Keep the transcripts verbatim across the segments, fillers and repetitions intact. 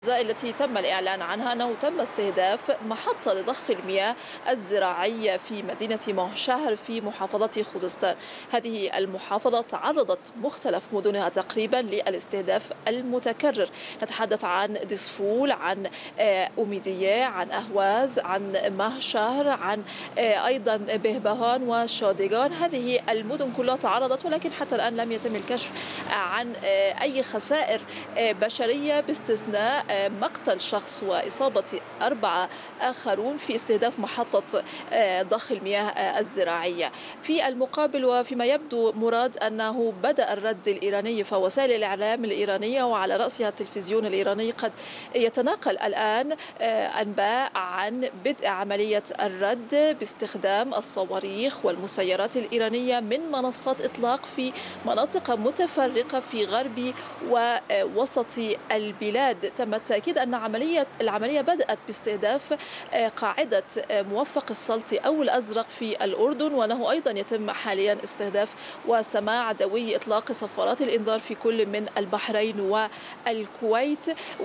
التي تم الإعلان عنها أنه تم استهداف محطة لضخ المياه الزراعية في مدينة مهشهر في محافظة خوزستان. هذه المحافظة تعرضت مختلف مدنها تقريبا للاستهداف المتكرر. نتحدث عن دسفول، عن أوميدية، عن أهواز، عن مهشهر، عن أيضا بهبهان وشاديغان. هذه المدن كلها تعرضت، ولكن حتى الآن لم يتم الكشف عن أي خسائر بشرية باستثناء مقتل شخص وإصابة أربعة آخرون في استهداف محطة ضخ المياه الزراعية. في المقابل وفيما يبدو مراد أنه بدأ الرد الإيراني، فوسائل الإعلام الإيرانية وعلى رأسها التلفزيون الإيراني قد يتناقل الآن أنباء عن بدء عملية الرد باستخدام الصواريخ والمسيرات الإيرانية من منصات إطلاق في مناطق متفرقة في غرب ووسط البلاد. تم التأكيد أن عملية العملية بدأت باستهداف قاعدة موفق السلطي أو الأزرق في الأردن، وأنه أيضا يتم حاليا استهداف وسماع دوي إطلاق صفارات الإنذار في كل من البحرين والكويت.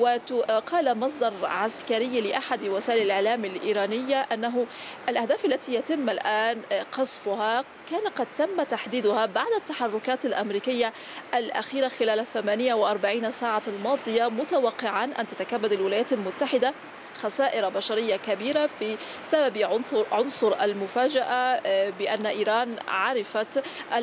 وقال مصدر عسكري لأحد وسائل الإعلام الإيرانية أنه الأهداف التي يتم الآن قصفها كان قد تم تحديدها بعد التحركات الأمريكية الأخيرة خلال الثمانية وأربعين ساعة الماضية، متوقعا أن تتكبد الولايات المتحدة خسائر بشرية كبيرة بسبب عنصر عنصر المفاجأة بأن إيران عرفت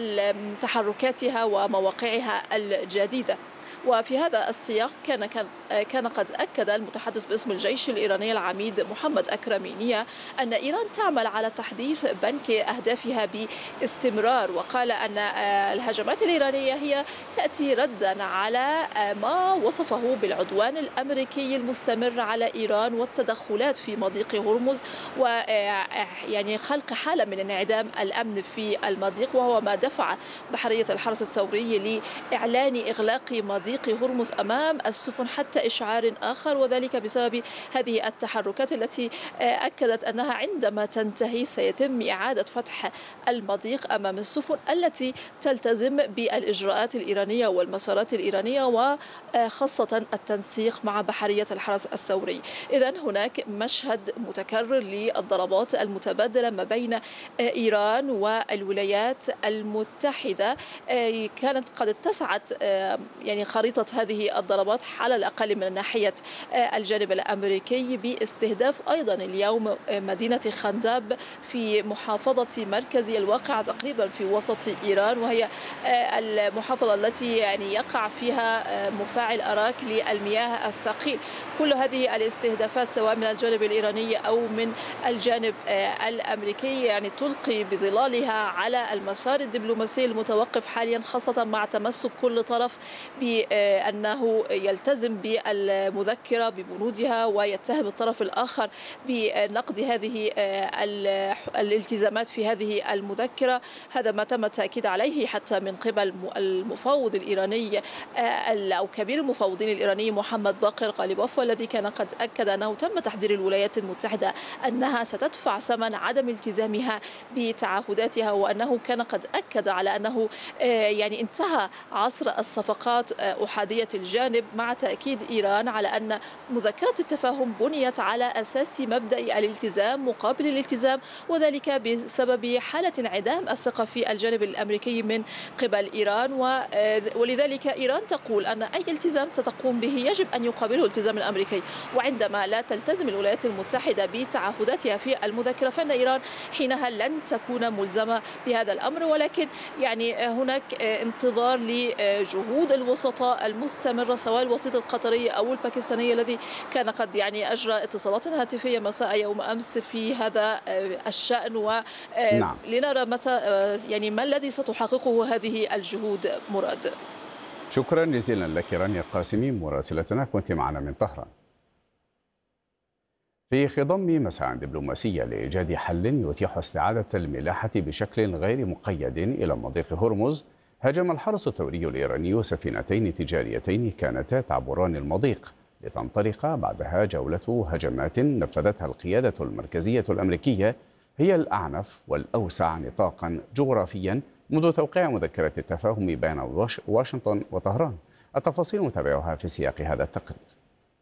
تحركاتها ومواقعها الجديدة. وفي هذا السياق كان كان كان قد أكد المتحدث باسم الجيش الإيراني العميد محمد أكرمينية أن إيران تعمل على تحديث بنك أهدافها باستمرار، وقال أن الهجمات الإيرانية هي تأتي ردا على ما وصفه بالعدوان الأمريكي المستمر على إيران والتدخلات في مضيق هرمز، ويعني خلق حالة من انعدام الأمن في المضيق، وهو ما دفع بحرية الحرس الثوري لإعلان إغلاق مضيق هرمز أمام السفن حتى إشعار آخر، وذلك بسبب هذه التحركات التي أكدت أنها عندما تنتهي سيتم إعادة فتح المضيق أمام السفن التي تلتزم بالإجراءات الإيرانية والمسارات الإيرانية، وخاصة التنسيق مع بحرية الحرس الثوري. إذن هناك مشهد متكرر للضربات المتبادلة ما بين إيران والولايات المتحدة. كانت قد اتسعت يعني خريطة هذه الضربات على الأقل من ناحية الجانب الأمريكي باستهداف أيضا اليوم مدينة خنداب في محافظة مركزي الواقعة تقريبا في وسط إيران، وهي المحافظة التي يعني يقع فيها مفاعل أراك للمياه الثقيل. كل هذه الاستهدافات سواء من الجانب الإيراني أو من الجانب الأمريكي يعني تلقي بظلالها على المسار الدبلوماسي المتوقف حاليا، خاصة مع تمسك كل طرف بأنه يلتزم بالمذكرة ببنودها ويتهم الطرف الآخر بنقض هذه الالتزامات في هذه المذكرة. هذا ما تم التأكيد عليه حتى من قبل المفاوض الإيراني أو كبير المفاوضين الإيراني محمد باقر غالبوف، والذي كان قد أكد أنه تم تحذير الولايات المتحدة أنها ستدفع ثمن عدم التزامها بتعهداتها، وأنه كان قد أكد على أنه يعني انتهى عصر الصفقات أحادية الجانب، مع تأكيد إيران على أن مذكرة التفاهم بنيت على أساس مبدأ الالتزام مقابل الالتزام، وذلك بسبب حالة انعدام الثقة في الجانب الأمريكي من قبل إيران. ولذلك إيران تقول أن أي التزام ستقوم به يجب أن يقابله التزام الأمريكي، وعندما لا تلتزم الولايات المتحدة بتعهداتها في المذكرة فإن إيران حينها لن تكون ملزمة بهذا الأمر. ولكن يعني هناك انتظار لجهود الوسطاء المستمرة سواء الوسيط القطري أو الباكستاني الذي كان قد يعني أجرى اتصالات هاتفية مساء يوم أمس في هذا الشأن، ولنرى نعم. متى يعني ما الذي ستحققه هذه الجهود. مراد، شكرا جزيلا لك رانيا قاسمي مراسلتنا، كنت معنا من طهران. في خضم مساعي دبلوماسية لإيجاد حل يتيح استعادة الملاحة بشكل غير مقيد إلى مضيق هرمز، هاجم الحرس الثوري الإيراني سفينتين تجاريتين كانتا تعبران المضيق لتنطلق بعدها جولة هجمات نفذتها القيادة المركزية الأمريكية، هي الأعنف والأوسع نطاقا جغرافيا منذ توقيع مذكرة التفاهم بين واشنطن وطهران. التفاصيل متابعها في سياق هذا التقرير.